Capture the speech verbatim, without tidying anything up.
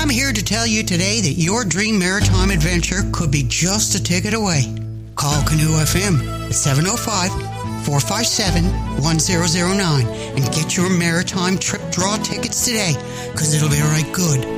I'm here to tell you today that your dream maritime adventure could be just a ticket away. Call Canoe F M at seven oh five, four five seven, one zero zero nine and get your maritime trip draw tickets today, because it'll be right good